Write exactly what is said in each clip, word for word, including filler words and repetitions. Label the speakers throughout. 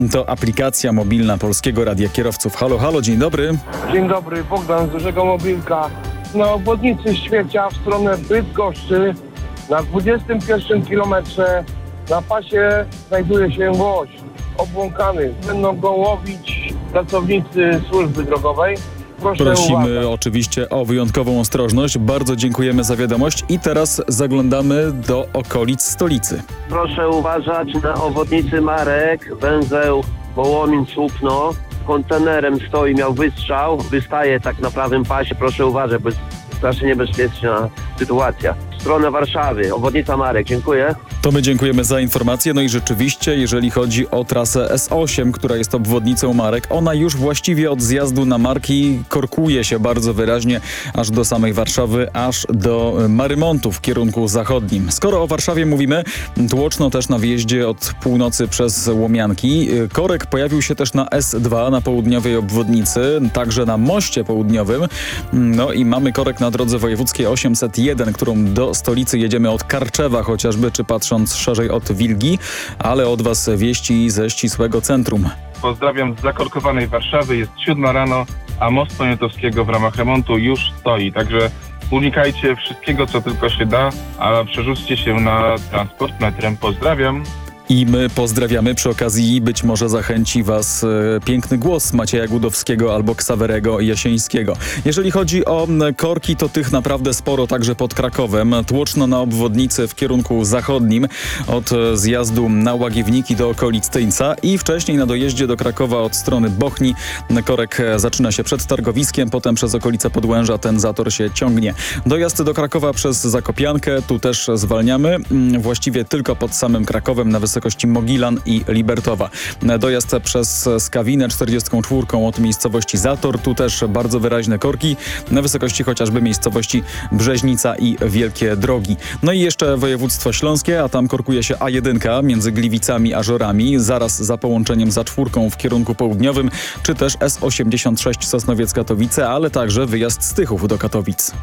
Speaker 1: To aplikacja mobilna Polskiego Radia Kierowców. Halo, halo, dzień dobry.
Speaker 2: Dzień dobry, Bogdan z Dużego Mobilka. Na obwodnicy Świecia w stronę Bydgoszczy na dwudziestym pierwszym kilometrze na pasie znajduje się łoś obłąkany. Będą go łowić pracownicy służby drogowej. Proszę
Speaker 1: Prosimy
Speaker 2: uwagę.
Speaker 1: oczywiście o wyjątkową ostrożność. Bardzo dziękujemy za wiadomość i teraz zaglądamy do okolic stolicy.
Speaker 3: Proszę uważać na obwodnicy Marek, węzeł Wołomin-Słupno. Kontenerem stoi, miał wystrzał, wystaje tak na prawym pasie. Proszę uważać, bo jest strasznie niebezpieczna sytuacja. W stronę Warszawy, obwodnica Marek. Dziękuję.
Speaker 1: To my dziękujemy za informację. No i rzeczywiście, jeżeli chodzi o trasę S osiem, która jest obwodnicą Marek, ona już właściwie od zjazdu na Marki korkuje się bardzo wyraźnie aż do samej Warszawy, aż do Marymontu w kierunku zachodnim. Skoro o Warszawie mówimy, tłoczno też na wjeździe od północy przez Łomianki. Korek pojawił się też na S dwa, na południowej obwodnicy, także na moście południowym. No i mamy korek na drodze wojewódzkiej osiemset jeden, którą do stolicy jedziemy od Karczewa chociażby, czy patrząc szerzej od Wilgi, ale od Was wieści ze ścisłego centrum.
Speaker 4: Pozdrawiam z zakorkowanej Warszawy. Jest siódma rano, a most Poniatowskiego w ramach remontu już stoi. Także unikajcie wszystkiego, co tylko się da, a przerzućcie się na transport metrem. Pozdrawiam.
Speaker 1: I my pozdrawiamy. Przy okazji być może zachęci Was e, piękny głos Macieja Gudowskiego albo Ksawerego Jasieńskiego. Jeżeli chodzi o m, korki, to tych naprawdę sporo także pod Krakowem. Tłoczno na obwodnicy w kierunku zachodnim od e, zjazdu na Łagiewniki do okolic Tyńca i wcześniej na dojeździe do Krakowa od strony Bochni. Korek e, zaczyna się przed Targowiskiem, potem przez okolice Podłęża ten zator się ciągnie. Dojazd do Krakowa przez Zakopiankę, tu też zwalniamy. Mm, właściwie tylko pod samym Krakowem na wysokości Mogilan i Libertowa. Dojazd przez Skawinę czterdziestką czwórką od miejscowości Zator. Tu też bardzo wyraźne korki na wysokości chociażby miejscowości Brzeźnica i Wielkie Drogi. No i jeszcze województwo śląskie, a tam korkuje się A jeden między Gliwicami a Żorami, zaraz za połączeniem za czwórką w kierunku południowym, czy też S osiemdziesiąt sześć Sosnowiec-Katowice, ale także wyjazd z Tychów do Katowic.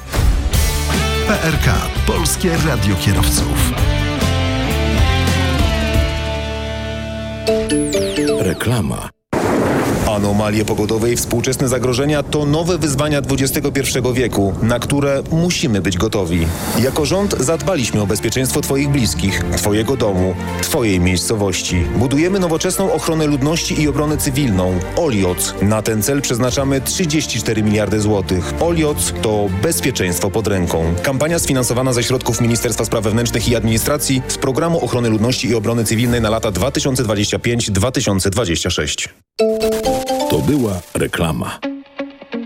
Speaker 5: P R K. Polskie Radio Kierowców. Reklama.
Speaker 6: Anomalie pogodowe i współczesne zagrożenia to nowe wyzwania dwudziestego pierwszego wieku, na które musimy być gotowi. Jako rząd zadbaliśmy o bezpieczeństwo Twoich bliskich, Twojego domu, Twojej miejscowości. Budujemy nowoczesną ochronę ludności i obronę cywilną. Olioc. Na ten cel przeznaczamy trzydzieści cztery miliardy złotych. Olioc to bezpieczeństwo pod ręką. Kampania sfinansowana ze środków Ministerstwa Spraw Wewnętrznych i Administracji z Programu Ochrony Ludności i Obrony Cywilnej na lata dwa tysiące dwudziesty piąty do dwa tysiące dwudziestego szóstego.
Speaker 5: To była reklama.